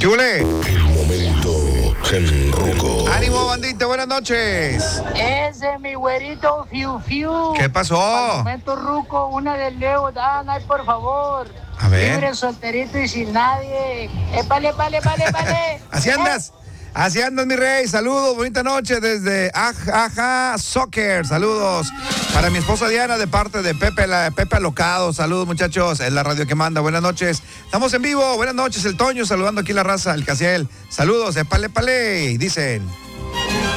¿Qué huele? El momento Genruco. Ánimo, bandita, buenas noches. Ese mi güerito Fiu Fiu. ¿Qué pasó? Al momento ruco, una de Leo Dan, ay, por favor. A ver. Libre, solterito y sin nadie. Épale. Así andas, mi rey. Saludos, bonita noche desde Aja Soccer. Saludos para mi esposa Diana de parte de Pepe Alocado. Saludos, muchachos. Es la radio que manda. Buenas noches. Estamos en vivo. Buenas noches, el Toño saludando aquí la raza, el Casiel. Saludos, épale. Dicen.